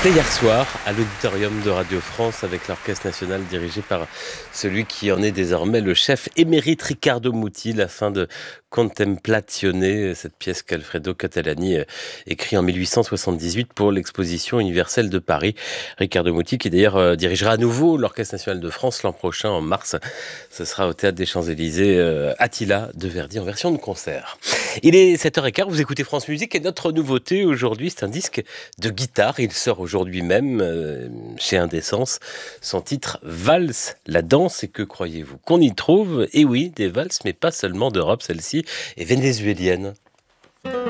C'était hier soir à l'auditorium de Radio France avec l'Orchestre National dirigé par celui qui en est désormais le chef émérite Riccardo Muti, la fin de Contemplatione, cette pièce qu'Alfredo Catalani écrit en 1878 pour l'exposition universelle de Paris. Riccardo Muti qui d'ailleurs dirigera à nouveau l'Orchestre National de France l'an prochain en mars. Ce sera au Théâtre des Champs-Élysées, Attila de Verdi en version de concert. Il est 7h15, vous écoutez France Musique et notre nouveauté aujourd'hui, c'est un disque de guitare. Il sort aujourd'hui même chez Indécence. Son titre Valse, la danse, et que croyez-vous qu'on y trouve? Eh oui, des valses, mais pas seulement d'Europe, celle-ci est vénézuélienne.